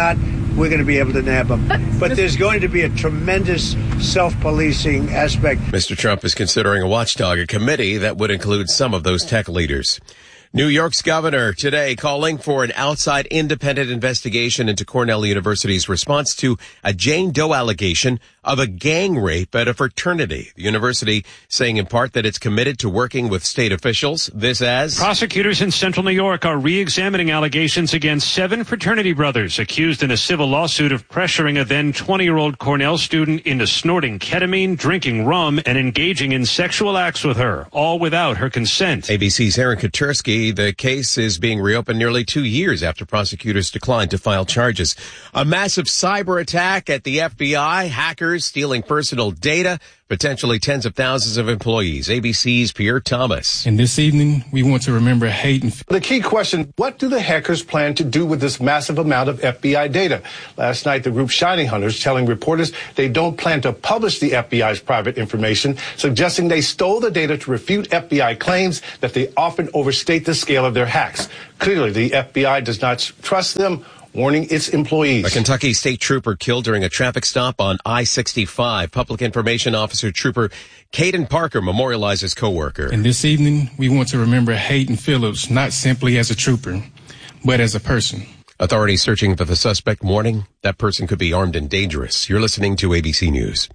we're going to be able to nab them. But there's going to be a tremendous self-policing aspect. Mr. Trump is considering a watchdog, a committee that would include some of those tech leaders. New York's governor today calling for an outside independent investigation into Cornell University's response to a Jane Doe allegation of a gang rape at a fraternity. The university saying in part that it's committed to working with state officials. This as prosecutors in central New York are re-examining allegations against 7 fraternity brothers accused in a civil lawsuit of pressuring a then 20-year-old Cornell student into snorting ketamine, drinking rum, and engaging in sexual acts with her, all without her consent. ABC's Aaron Katursky. The case is being reopened nearly 2 years after prosecutors declined to file charges. A massive cyber attack at the FBI, hackers stealing personal data, potentially tens of thousands of employees. ABC's Pierre Thomas. And this evening, we want to remember hate and... The key question, what do the hackers plan to do with this massive amount of FBI data? Last night, the group Shining Hunters telling reporters they don't plan to publish the FBI's private information, suggesting they stole the data to refute FBI claims that they often overstate the scale of their hacks. Clearly, the FBI does not trust them, warning its employees. A Kentucky state trooper killed during a traffic stop on I-65. Public Information Officer Trooper Caden Parker memorialized his co-worker. And this evening, we want to remember Hayden Phillips, not simply as a trooper, but as a person. Authorities searching for the suspect, warning that person could be armed and dangerous. You're listening to ABC News.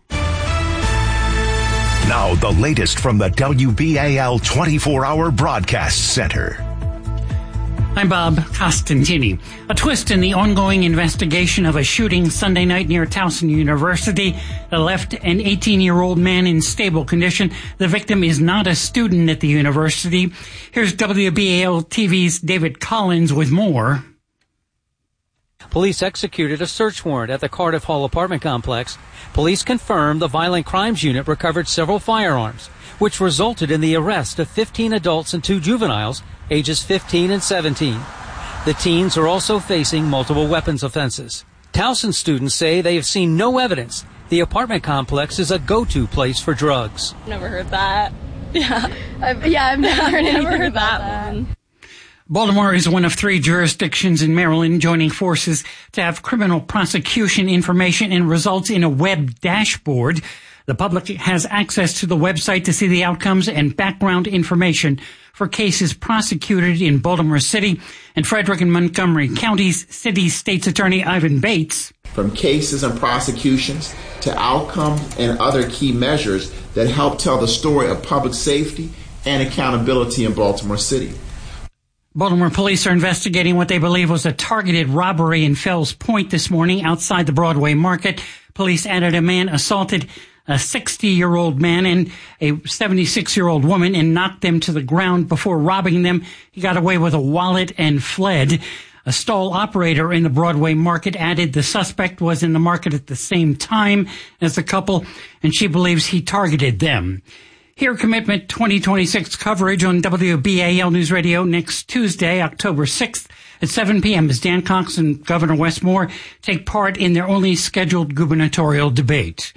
Now, the latest from the WBAL 24-hour broadcast center. I'm Bob Costantini. A twist in the ongoing investigation of a shooting Sunday night near Towson University that left an 18-year-old man in stable condition. The victim is not a student at the university. Here's WBAL TV's David Collins with more. Police executed a search warrant at the Cardiff Hall apartment complex. Police confirmed the Violent Crimes Unit recovered several firearms, which resulted in the arrest of 15 adults and 2 juveniles, ages 15 and 17. The teens are also facing multiple weapons offenses. Towson students say they have seen no evidence the apartment complex is a go-to place for drugs. Never heard that. I've never heard anything about that one. Baltimore is one of 3 jurisdictions in Maryland joining forces to have criminal prosecution information and results in a web dashboard. The public has access to the website to see the outcomes and background information for cases prosecuted in Baltimore City and Frederick and Montgomery counties. City State's Attorney Ivan Bates. From cases and prosecutions to outcomes and other key measures that help tell the story of public safety and accountability in Baltimore City. Baltimore police are investigating what they believe was a targeted robbery in Fells Point this morning outside the Broadway Market. Police added a man assaulted a 60-year-old man and a 76-year-old woman and knocked them to the ground before robbing them. He got away with a wallet and fled. A stall operator in the Broadway Market added the suspect was in the market at the same time as the couple, and she believes he targeted them. Hear Commitment 2026 coverage on WBAL News Radio next Tuesday, October 6th at 7 p.m. as Dan Cox and Governor Wes Moore take part in their only scheduled gubernatorial debate.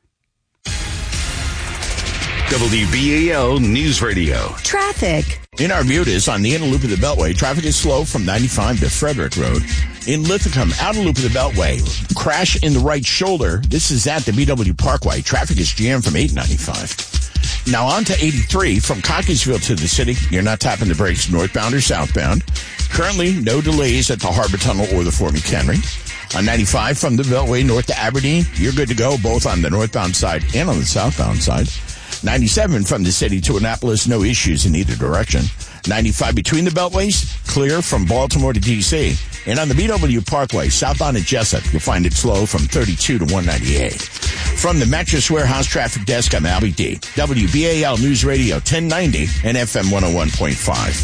WBAL News Radio. Traffic. In Arbutus, on the inner loop of the Beltway, traffic is slow from 95 to Frederick Road. In Linthicum, outer loop of the Beltway, crash in the right shoulder. This is at the BW Parkway. Traffic is jammed from 895. Now on to 83 from Cockeysville to the city. You're not tapping the brakes northbound or southbound. Currently, no delays at the Harbor Tunnel or the Fort McHenry. On 95 from the Beltway north to Aberdeen, you're good to go both on the northbound side and on the southbound side. 97 from the city to Annapolis, no issues in either direction. 95 between the Beltways, clear from Baltimore to D.C. And on the BW Parkway, southbound at Jessup, you'll find it slow from 32 to 198. From the Mattress Warehouse Traffic Desk, I'm Albie D. WBAL News Radio 1090 and FM 101.5.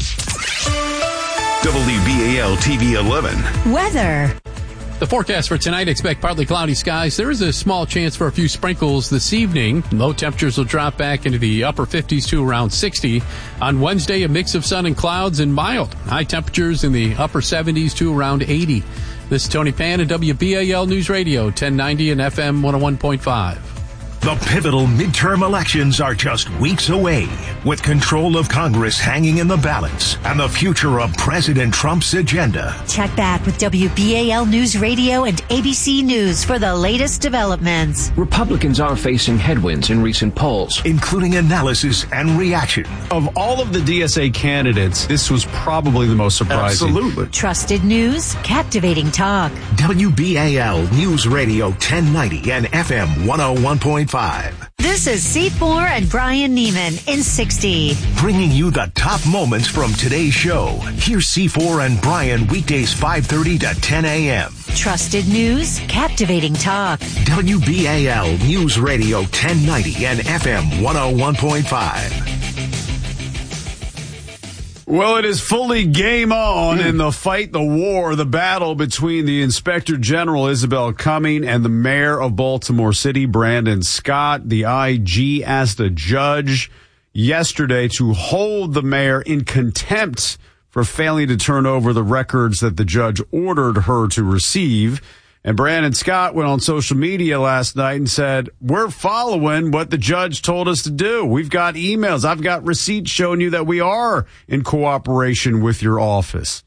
WBAL TV 11. Weather. The forecast for tonight, expect partly cloudy skies. There is a small chance for a few sprinkles this evening. Low temperatures will drop back into the upper 50s to around 60. On Wednesday, a mix of sun and clouds and mild. High temperatures in the upper 70s to around 80. This is Tony Pan at WBAL News Radio, 1090 and FM 101.5. The pivotal midterm elections are just weeks away, with control of Congress hanging in the balance and the future of President Trump's agenda. Check back with WBAL News Radio and ABC News for the latest developments. Republicans are facing headwinds in recent polls, including analysis and reaction. Of all of the DSA candidates, this was probably the most surprising. Absolutely. Trusted news, captivating talk. WBAL News Radio 1090 and FM 101.5. This is C4 and Brian Neiman in 60. Bringing you the top moments from today's show. Here's C4 and Brian weekdays 5:30 to 10 a.m. Trusted news, captivating talk. WBAL News Radio 1090 and FM 101.5. Well, it is fully game on in the fight, the war, the battle between the Inspector General, Isabel Cumming, and the Mayor of Baltimore City, Brandon Scott. The IG asked a judge yesterday to hold the mayor in contempt for failing to turn over the records that the judge ordered her to receive. And Brandon Scott went on social media last night and said, we're following what the judge told us to do. We've got emails. I've got receipts showing you that we are in cooperation with your office.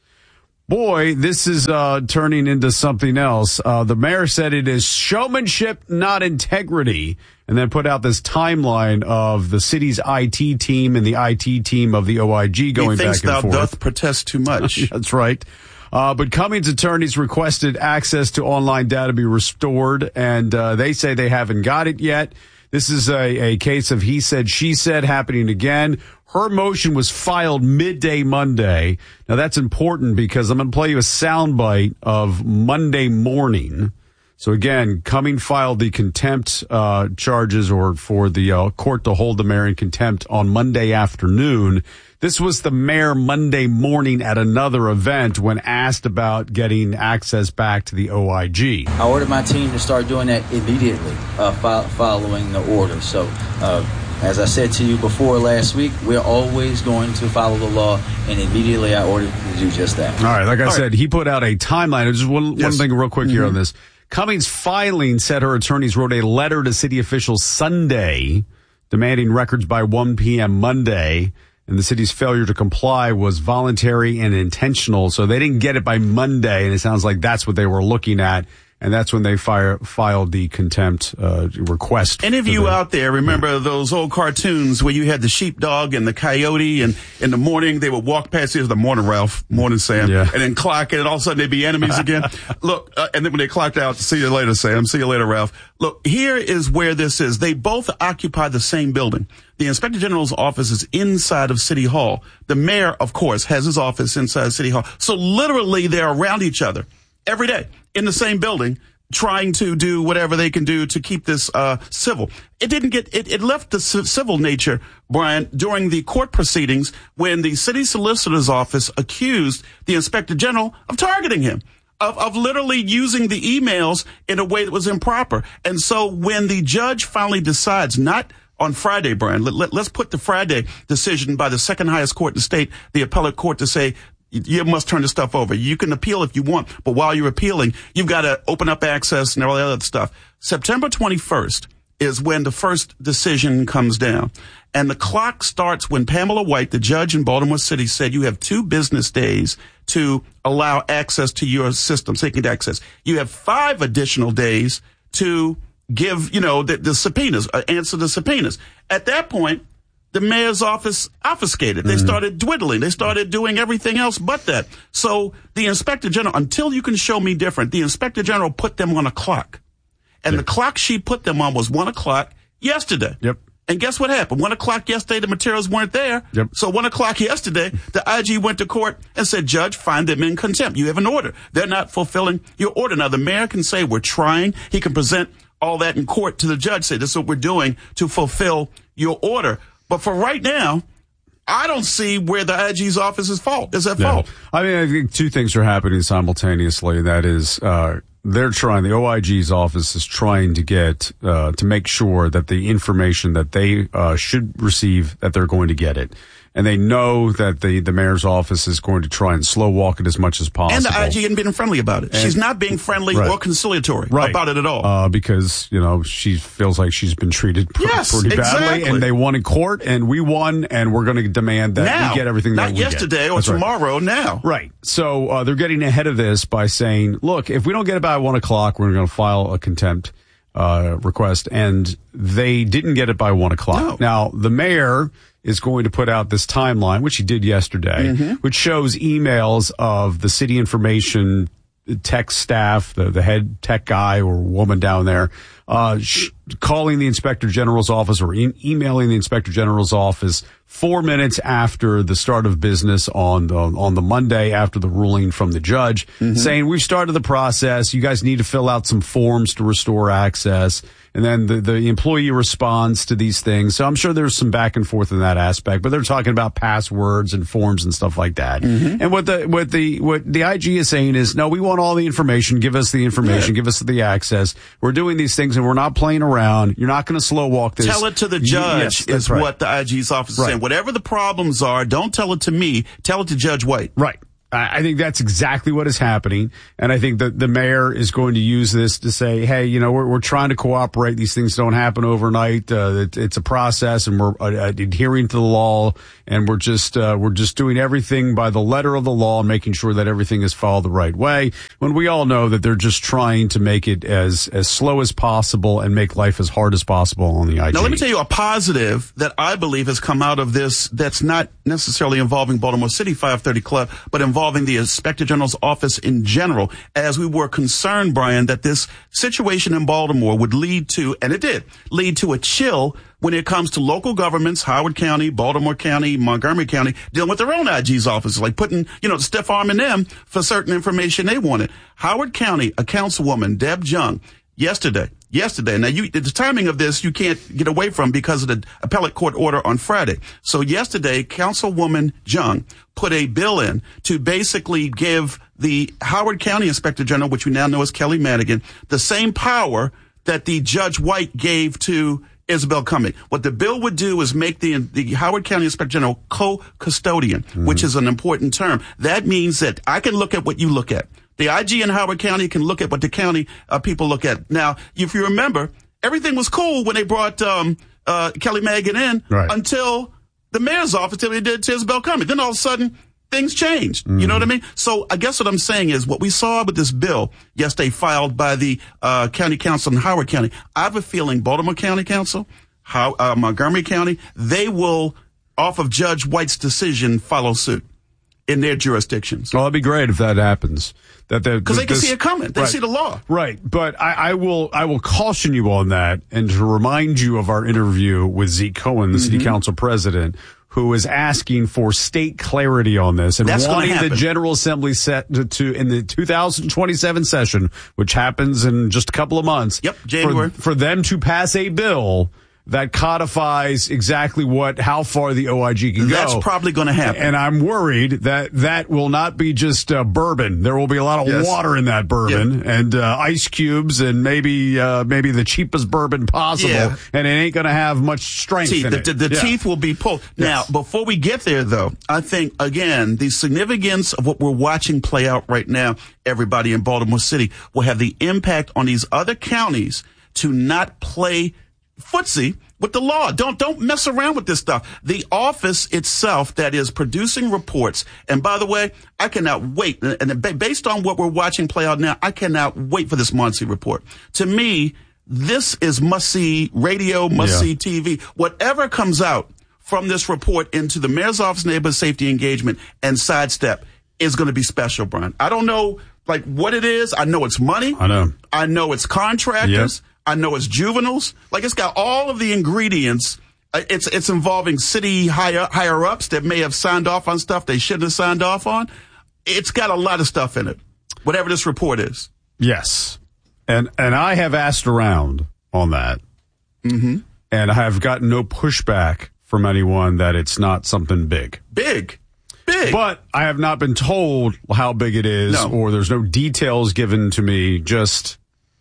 Boy, this is turning into something else. The mayor said it is showmanship, not integrity, and then put out this timeline of the city's IT team and the IT team of the OIG going back and forth. He thinks thou doth protest too much. That's right. But Cummings' attorneys requested access to online data be restored, and they say they haven't got it yet. This is a case of he said, she said happening again. Her motion was filed midday Monday. Now, that's important because I'm going to play you a soundbite of Monday morning. So, again, Cummings filed the contempt charges or for the court to hold the mayor in contempt on Monday afternoon. This was the mayor Monday morning at another event when asked about getting access back to the OIG. I ordered my team to start doing that immediately following the order. So, as I said to you before last week, we're always going to follow the law, and immediately I ordered to do just that. All right, like I said, he put out a timeline. Just one thing real quick here on this. Cummings' filing said her attorneys wrote a letter to city officials Sunday demanding records by 1 p.m. Monday. And the city's failure to comply was voluntary and intentional. So they didn't get it by Monday, and it sounds like that's what they were looking at. And that's when they filed the contempt request. Any of you out there remember those old cartoons where you had the sheepdog and the coyote, and in the morning they would walk past you, the morning Ralph, morning Sam, and then clock, and all of a sudden they'd be enemies again. Look, and then when they clocked out, see you later, Sam, see you later, Ralph. Look, here is where this is. They both occupy the same building. The Inspector General's office is inside of City Hall. The mayor, of course, has his office inside City Hall. So literally they're around each other every day in the same building, trying to do whatever they can do to keep this civil. It didn't get it left the civil nature, Brian, during the court proceedings when the city solicitor's office accused the Inspector General of targeting him, of literally using the emails in a way that was improper. And so when the judge finally decides, not on Friday, Brian, let's put the Friday decision by the second highest court in the state, the appellate court, to say, you must turn this stuff over. You can appeal if you want, but while you're appealing, you've got to open up access and all that other stuff. September 21st is when the first decision comes down. And the clock starts when Pamela White, the judge in Baltimore City, said you have 2 business days to allow access to your system, so you can get access. You have 5 additional days to give, the subpoenas, answer the subpoenas. At that point, the mayor's office obfuscated. They started dwindling. They started doing everything else but that. So the Inspector General, until you can show me different, the Inspector General put them on a clock. And the clock she put them on was 1 o'clock yesterday. Yep. And guess what happened? 1 o'clock yesterday, the materials weren't there. Yep. So 1 o'clock yesterday, the IG went to court and said, Judge, find them in contempt. You have an order. They're not fulfilling your order. Now, the mayor can say, we're trying. He can present all that in court to the judge, say, this is what we're doing to fulfill your order. But for right now, I don't see where the IG's office is fault. Is at fault. I mean, I think 2 things are happening simultaneously. That is, they're trying, the OIG's office is trying to get, to make sure that the information that they should receive, that they're going to get it. and they know that the mayor's office is going to try and slow walk it as much as possible. And the IG isn't being friendly about it. She's not being friendly or conciliatory about it at all. Because, she feels like she's been treated pretty badly, and they won in court, and we won, and we're going to demand that we get everything that we get. Not yesterday or tomorrow, now. Right. So they're getting ahead of this by saying, look, if we don't get it by 1 o'clock, we're going to file a contempt request, and they didn't get it by 1 o'clock. No. Now, the mayor is going to put out this timeline, which he did yesterday, which shows emails of the city information tech staff, the head tech guy or woman down there, calling the inspector general's office or emailing the inspector general's office 4 minutes after the start of business on the Monday after the ruling from the judge, saying, we've started the process. You guys need to fill out some forms to restore access. And then the employee responds to these things. So I'm sure there's some back and forth in that aspect, but they're talking about passwords and forms and stuff like that. And what the IG is saying is, no, we want all the information. Give us the information. Give us the access. We're doing these things and we're not playing around. You're not going to slow walk this. Tell it to the judge is what the IG's office is saying. Whatever the problems are, don't tell it to me. Tell it to Judge White. Right. I think that's exactly what is happening. And I think that the mayor is going to use this to say, hey, we're trying to cooperate. These things don't happen overnight. It's a process, and we're adhering to the law, and we're just doing everything by the letter of the law and making sure that everything is followed the right way. When we all know that they're just trying to make it as slow as possible and make life as hard as possible on the IG. Now, let me tell you a positive that I believe has come out of this that's not necessarily involving Baltimore City 530 Club, but involving the Inspector General's office in general, as we were concerned, Brian, that this situation in Baltimore would lead to, and it did, lead to a chill when it comes to local governments, Howard County, Baltimore County, Montgomery County, dealing with their own IG's offices, like putting, the stiff arm in them for certain information they wanted. Howard County, a councilwoman, Deb Jung, yesterday. Now, the timing of this, you can't get away from because of the appellate court order on Friday. So yesterday, Councilwoman Jung put a bill in to basically give the Howard County Inspector General, which we now know as Kelly Madigan, the same power that the Judge White gave to Isabel Cumming. What the bill would do is make the Howard County Inspector General co-custodian, which is an important term. That means that I can look at what you look at. The IG in Howard County can look at what the county people look at. Now, if you remember, everything was cool when they brought Kelly Madigan in until the mayor's office, till they did to Isabel Cumming. Then all of a sudden, things changed. You know what I mean? So I guess what I'm saying is what we saw with this bill yesterday filed by the county council in Howard County, I have a feeling Baltimore County Council, Montgomery County, they will, off of Judge White's decision, follow suit in their jurisdictions. Well, that'd be great if that happens. Because they can see it coming. They see the law. Right. But I will caution you on that, and to remind you of our interview with Zeke Cohen, the city council president, who is asking for state clarity on this and wanting the General Assembly set to in the 2027 session, which happens in just a couple of months. Yep, January. For them to pass a bill that codifies exactly how far the OIG can go. That's probably going to happen. And I'm worried that will not be just bourbon. There will be a lot of water in that bourbon and ice cubes and maybe the cheapest bourbon possible. And it ain't going to have much strength in it. The teeth will be pulled. Now, before we get there, though, I think, again, the significance of what we're watching play out right now, everybody in Baltimore City, will have the impact on these other counties to not play footsie with the law. Don't mess around with this stuff. The office itself that is producing reports, and by the way, I cannot wait, and based on what we're watching play out now, I cannot wait for this Muncie report. To me, this is must-see radio, must-see TV. Whatever comes out from this report into the Mayor's Office Neighborhood Safety Engagement and Sidestep is going to be special, Brian. I don't know what it is. I know it's money. I know it's contractors. I know it's juveniles. It's got all of the ingredients. It's involving city higher ups that may have signed off on stuff they shouldn't have signed off on. It's got a lot of stuff in it, whatever this report is. Yes. And I have asked around on that. And I have gotten no pushback from anyone that it's not something big. Big. But I have not been told how big it is, or there's no details given to me, just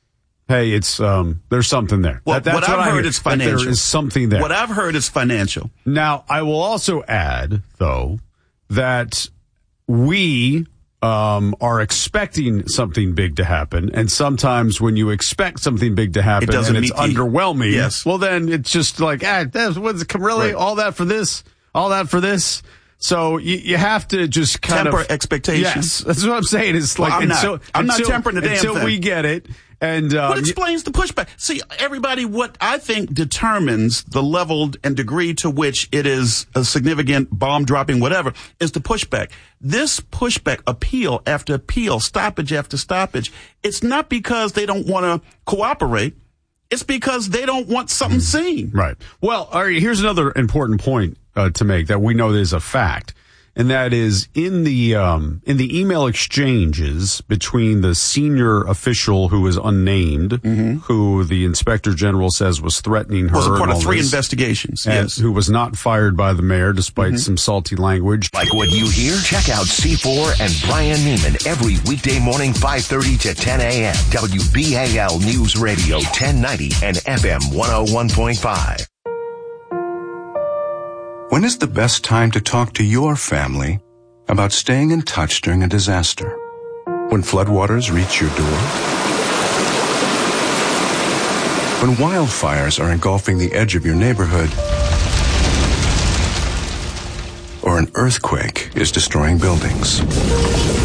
hey, it's there's something there. Well, That's what I've heard is financial. There is something there. What I've heard is financial. Now, I will also add, though, that we are expecting something big to happen, and sometimes when you expect something big to happen and it's underwhelming, yes. Well, then it's just like, what's really all that for this, all that for this. So you have to just kind temper of expectations. Yes, that's what I'm saying. It's like I'm not tempering the damn until thing. we get it. And what explains the pushback? See, everybody, what I think determines the level and degree to which it is a significant bomb dropping, whatever, is the pushback. This pushback, appeal after appeal, stoppage after stoppage, it's not because they don't want to cooperate. It's because they don't want something seen. Right. Well, all right, here's another important point to make that we know is a fact. And that is in the email exchanges between the senior official who is unnamed, who the inspector general says was threatening her. Was a part of 3 this, investigations, yes. Who was not fired by the mayor despite some salty language. Like what you hear? Check out C4 and Brian Neiman every weekday morning, 5:30 to 10 a.m. WBAL News Radio 1090 and FM 101.5. When is the best time to talk to your family about staying in touch during a disaster? When floodwaters reach your door? When wildfires are engulfing the edge of your neighborhood? Or an earthquake is destroying buildings?